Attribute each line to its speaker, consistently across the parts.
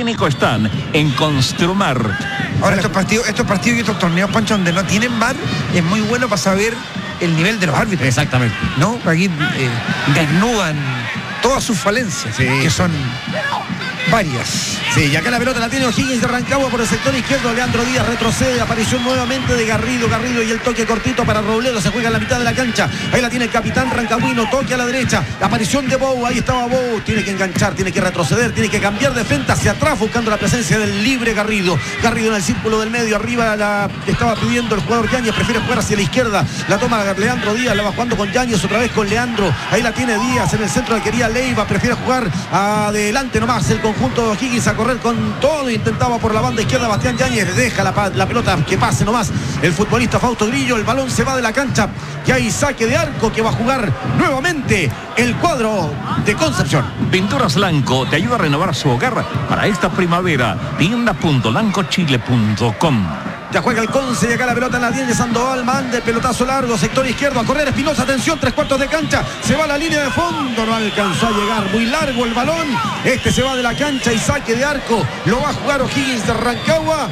Speaker 1: técnico están en Construmar.
Speaker 2: Ahora, estos partidos y estos torneos, Pancho, donde no tienen VAR, es muy bueno para saber el nivel de los árbitros.
Speaker 3: Exactamente.
Speaker 2: ¿No? Aquí desnudan todas sus falencias,
Speaker 3: sí,
Speaker 2: que son varias.
Speaker 3: Sí, y acá la pelota la tiene O'Higgins de Rancagua por el sector izquierdo. Leandro Díaz retrocede, aparición nuevamente de Garrido y el toque cortito para Robledo, se juega en la mitad de la cancha. Ahí la tiene el capitán rancagüino, toque a la derecha, aparición de Bou, ahí estaba Bou, tiene que enganchar, tiene que retroceder, tiene que cambiar de frente hacia atrás buscando la presencia del libre Garrido en el círculo del medio, arriba la estaba pidiendo el jugador Yáñez, prefiere jugar hacia la izquierda, la toma Leandro Díaz, la va jugando con Yáñez, otra vez con Leandro, ahí la tiene Díaz en el centro, la quería Leiva, prefiere jugar adelante nomás el conjunto de O'Higgins a correr con todo, intentaba por la banda izquierda Bastián Yáñez, deja la pelota que pase nomás el futbolista Fausto Grillo, el balón se va de la cancha y hay saque de arco que va a jugar nuevamente el cuadro de Concepción.
Speaker 1: Pinturas Lanco te ayuda a renovar su hogar para esta primavera. tienda.lancochile.com.
Speaker 3: Ya juega el Conce y acá la pelota en la 10 de Sandoval, manda el pelotazo largo, sector izquierdo, a correr Espinosa, atención, 3/4 de cancha, se va a la línea de fondo, no alcanzó a llegar, muy largo el balón, se va de la cancha y saque de arco, lo va a jugar O'Higgins de Rancagua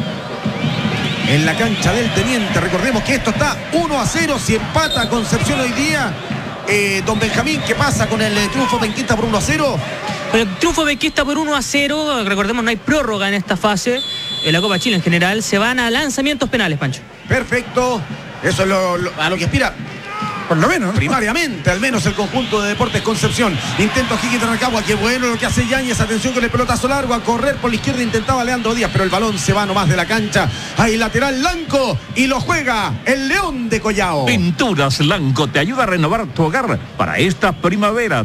Speaker 3: en la cancha del Teniente. Recordemos que esto está 1-0, si empata Concepción hoy día, don Benjamín, ¿qué pasa con el triunfo benquista por 1-0?
Speaker 4: El triunfo benquista por 1-0, recordemos no hay prórroga en esta fase. En la Copa Chile en general, se van a lanzamientos penales, Pancho.
Speaker 3: Perfecto, eso es a lo que aspira, por lo menos, primariamente, al menos el conjunto de Deportes Concepción. Intento O'Higgins de Rancagua, qué bueno lo que hace Yáñez, atención con el pelotazo largo, a correr por la izquierda intentaba Leandro Díaz, pero el balón se va nomás de la cancha. Hay lateral Lanco y lo juega el León de Collao.
Speaker 1: Pinturas Lanco te ayuda a renovar tu hogar para esta primavera.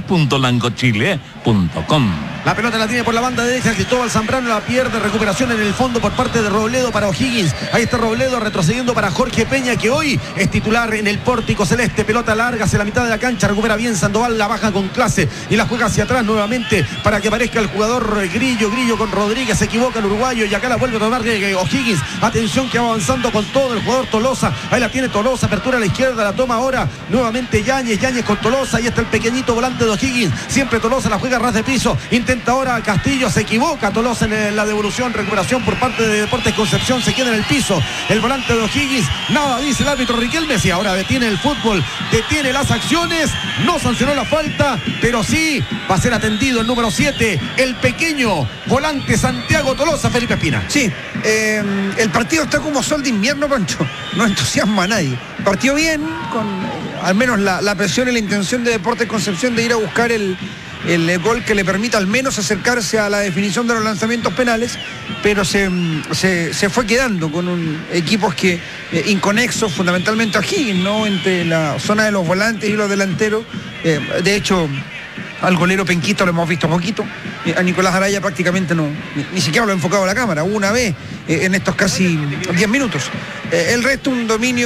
Speaker 1: tienda.lancochile.com.
Speaker 3: La pelota la tiene por la banda derecha, Cristóbal Zambrano la pierde, recuperación en el fondo por parte de Robledo para O'Higgins. Ahí está Robledo retrocediendo para Jorge Peña, que hoy es titular en el pórtico celeste. Pelota larga hacia la mitad de la cancha, recupera bien Sandoval, la baja con clase y la juega hacia atrás nuevamente para que aparezca el jugador Grillo con Rodríguez, se equivoca el uruguayo y acá la vuelve a tomar O'Higgins. Atención que va avanzando con todo el jugador Tolosa, ahí la tiene Tolosa, apertura a la izquierda, la toma ahora nuevamente Yáñez con Tolosa, ahí está el pequeñito volante de O'Higgins, siempre Tolosa la juega a ras de piso, intenta ahora Castillo, se equivoca Tolosa en la devolución, recuperación por parte de Deportes Concepción, se queda en el piso el volante de O'Higgins, nada dice el árbitro Riquelme, y ahora detiene el fútbol, detiene las acciones, no sancionó la falta, pero sí va a ser atendido el número 7, el pequeño volante Santiago Tolosa. Felipe Espina.
Speaker 2: Sí, el partido está como sol de invierno, Pancho, no entusiasma a nadie. Partió bien, con al menos la presión y la intención de Deportes Concepción de ir a buscar el gol que le permita al menos acercarse a la definición de los lanzamientos penales, pero se fue quedando con equipos que inconexos, fundamentalmente a O'Higgins, ¿no? Entre la zona de los volantes y los delanteros. De hecho, al golero penquista lo hemos visto poquito. A Nicolás Araya prácticamente ni siquiera lo ha enfocado a la cámara, una vez en estos casi 10 minutos. El resto un dominio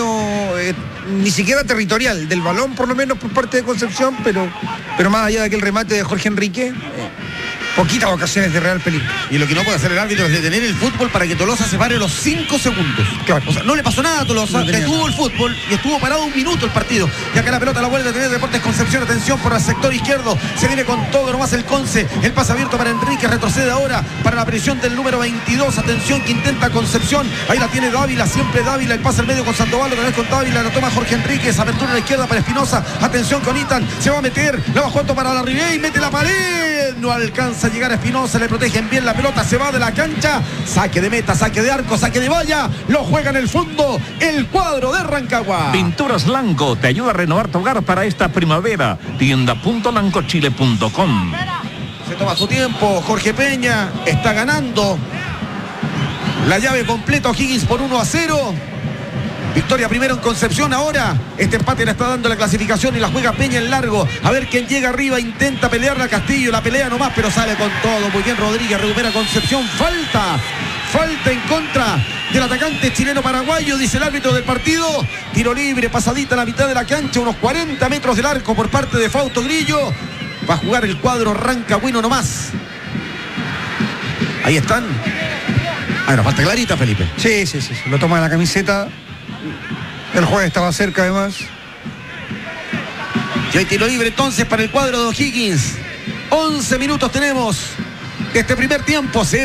Speaker 2: ni siquiera territorial del balón, por lo menos por parte de Concepción, pero más allá de aquel remate de Jorge Enrique, poquitas ocasiones de real peligro.
Speaker 3: Y lo que no puede hacer el árbitro es detener el fútbol para que Tolosa se pare los 5 segundos.
Speaker 2: Claro.
Speaker 3: O sea, no le pasó nada a Tolosa, detuvo el fútbol y estuvo parado 1 minuto el partido. Y acá la pelota la vuelve a tener Deportes Concepción, atención por el sector izquierdo, se viene con todo nomás el Conce, el pase abierto para Enrique, retrocede ahora para la presión del número 22, atención que intenta Concepción, ahí la tiene Dávila, siempre Dávila, el pase al medio con Sandoval, otra vez con Dávila, la toma Jorge Enríquez, apertura a la izquierda para Espinosa, atención con Itan, se va a meter, la va jugando para la Ribey y mete la pared, no alcanza a llegar a Espinosa, le protegen bien la pelota, se va de la cancha, saque de meta, saque de arco, saque de valla, lo juega en el fondo el cuadro de Rancagua.
Speaker 1: Pinturas Lanco te ayuda a renovar tu hogar para esta primavera. tienda.lancochile.com.
Speaker 3: Se toma su tiempo, Jorge Peña está ganando la llave completa O'Higgins por 1-0. Victoria primero en Concepción, ahora este empate le está dando la clasificación y la juega Peña en largo. A ver quién llega arriba, intenta pelear a Castillo, la pelea nomás, pero sale con todo. Muy bien Rodríguez, recupera Concepción, falta en contra del atacante chileno paraguayo, dice el árbitro del partido. Tiro libre, pasadita a la mitad de la cancha, unos 40 metros del arco por parte de Fausto Grillo. Va a jugar el cuadro rancagüino nomás. Ahí están. Nos falta clarita, Felipe.
Speaker 2: Sí, lo toma de la camiseta. El juez estaba cerca además.
Speaker 3: Y hay tiro libre entonces para el cuadro de O'Higgins. 11 minutos tenemos de este primer tiempo.